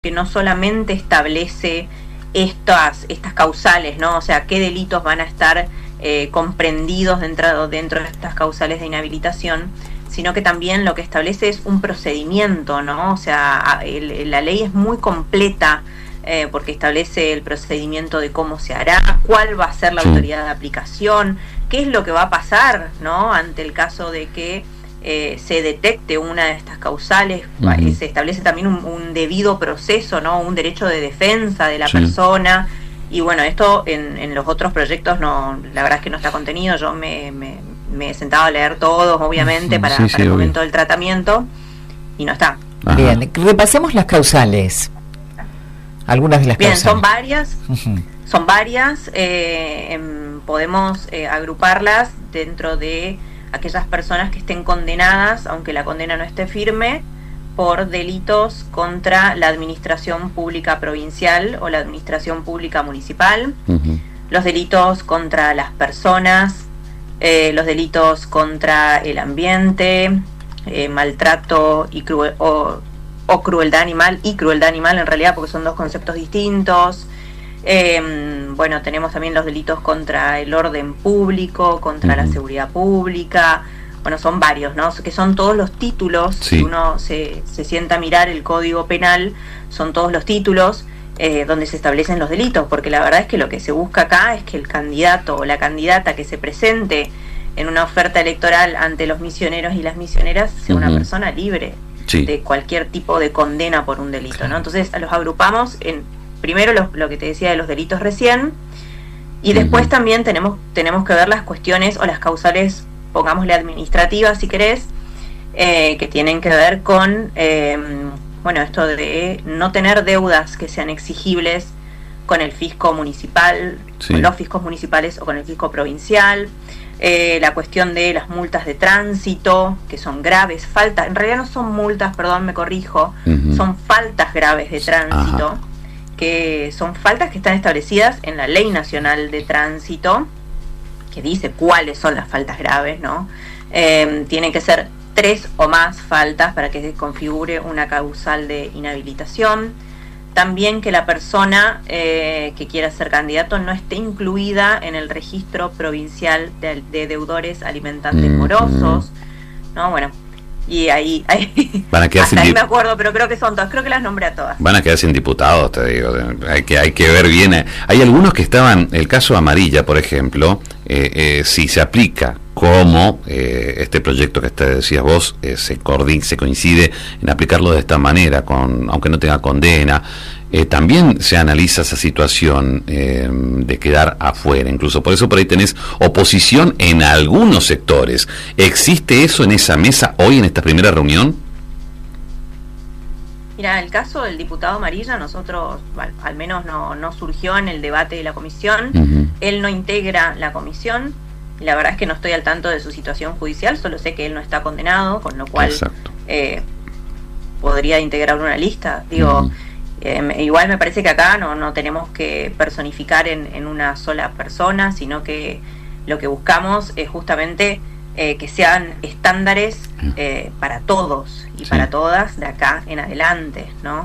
que no solamente establece estas causales, ¿no? O sea, qué delitos van a estar comprendidos dentro de estas causales de inhabilitación, sino que también lo que establece es un procedimiento, ¿no? O sea, la ley es muy completa porque establece el procedimiento de cómo se hará, cuál va a ser la autoridad de aplicación, qué es lo que va a pasar, ¿no? Ante el caso de que se detecte una de estas causales. Se establece también un debido proceso, ¿no? Un derecho de defensa de la persona. Y bueno, esto en los otros proyectos no, la verdad es que no está contenido. Yo me he sentado a leer todos, obviamente, para el momento del tratamiento, y no está. Bien, repasemos las causales. Algunas de las causales. Son varias. Son varias. Podemos agruparlas dentro de aquellas personas que estén condenadas, aunque la condena no esté firme, por delitos contra la administración pública provincial o la administración pública municipal, los delitos contra las personas, los delitos contra el ambiente, maltrato y crueldad animal, en realidad, porque son dos conceptos distintos. Bueno, tenemos también los delitos contra el orden público, contra la seguridad pública. Bueno, son varios, ¿no? Que son todos los títulos. Si uno se sienta a mirar el Código Penal, son todos los títulos donde se establecen los delitos, porque la verdad es que lo que se busca acá es que el candidato o la candidata que se presente en una oferta electoral ante los misioneros y las misioneras sea una persona libre de cualquier tipo de condena por un delito, ¿no? Entonces los agrupamos en primero lo que te decía de los delitos recién, y después también tenemos que ver las cuestiones o las causales, pongámosle administrativas si querés, que tienen que ver con esto de no tener deudas que sean exigibles con el fisco municipal, con los fiscos municipales o con el fisco provincial, la cuestión de las multas de tránsito, que son graves faltas, en realidad no son multas, perdón, me corrijo, son faltas graves de tránsito, que son faltas que están establecidas en la Ley Nacional de Tránsito, que dice cuáles son las faltas graves, ¿no? Tienen que ser 3 o más faltas para que se configure una causal de inhabilitación. También que la persona que quiera ser candidato no esté incluida en el registro provincial de deudores alimentantes morosos, ¿no? Bueno, y ahí van a quedar hasta ahí me acuerdo, pero creo que son todas, creo que las nombré a todas. Van a quedar sin diputados, te digo, hay que ver bien. Hay algunos que estaban, el caso Amarilla, por ejemplo, si se aplica como este proyecto que te decías vos, se coincide en aplicarlo de esta manera, aunque no tenga condena. También se analiza esa situación de quedar afuera, incluso por eso por ahí tenés oposición en algunos sectores. ¿Existe eso en esa mesa hoy, en esta primera reunión? Mira, el caso del diputado Amarilla, nosotros, al menos no surgió en el debate de la comisión. Él no integra la comisión, y la verdad es que no estoy al tanto de su situación judicial, solo sé que él no está condenado, con lo cual podría integrar una lista, digo. Igual me parece que acá no tenemos que personificar en una sola persona, sino que lo que buscamos es justamente que sean estándares para todos y para todas de acá en adelante, ¿no?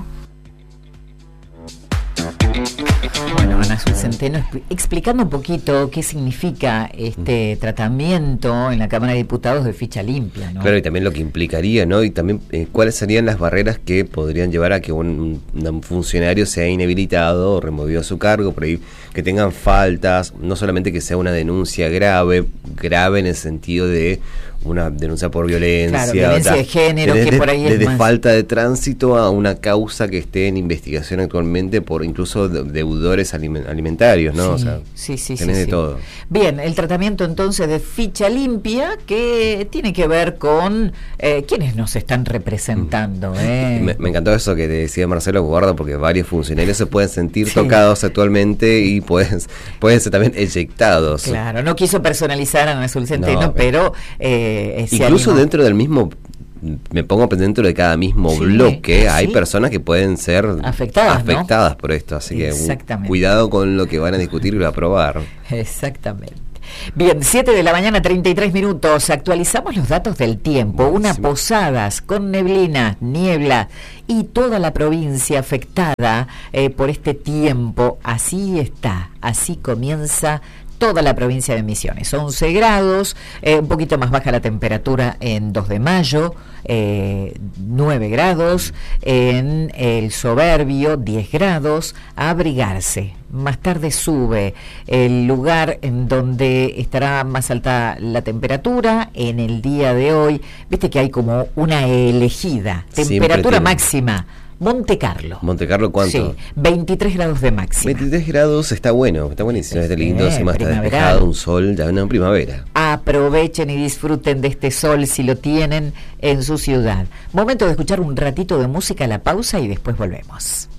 Bueno, Ana Azul Centeno explicando un poquito qué significa este tratamiento en la Cámara de Diputados de ficha limpia, ¿no? Claro, y también lo que implicaría, ¿no? Y también cuáles serían las barreras que podrían llevar a que un funcionario sea inhabilitado o removido a su cargo, por ahí que tengan faltas, no solamente que sea una denuncia grave en el sentido de una denuncia por violencia, claro, violencia de género, que por ahí es desde más falta de tránsito a una causa que esté en investigación actualmente por incluso deudores alimentarios, ¿no? Tenés de todo. Bien, el tratamiento entonces de ficha limpia, que tiene que ver con quiénes nos están representando. Me encantó eso que te decía Marcelo Guarda, porque varios funcionarios se pueden sentir tocados actualmente y pueden ser también eyectados. Claro, no quiso personalizar a Ana Azul Centeno, pero incluso dentro del mismo, me pongo dentro de cada mismo bloque, hay personas que pueden ser afectadas por esto, así que cuidado con lo que van a discutir y aprobar. Exactamente. Bien, 7 de la mañana, 33 minutos. Actualizamos los datos del tiempo. Unas Posadas con neblina, niebla y toda la provincia afectada por este tiempo. Así está, así comienza toda la provincia de Misiones. 11 grados, un poquito más baja la temperatura en 2 de mayo, 9 grados, en el Soberbio 10 grados, a abrigarse. Más tarde sube el lugar en donde estará más alta la temperatura en el día de hoy. Viste que hay como una elegida, temperatura máxima. Monte Carlo. ¿Monte Carlo cuánto? Sí, 23 grados de máxima. 23 grados está bueno, está buenísimo, está lindo, se está despejado, un sol, ya una primavera. Aprovechen y disfruten de este sol si lo tienen en su ciudad. Momento de escuchar un ratito de música a la pausa y después volvemos.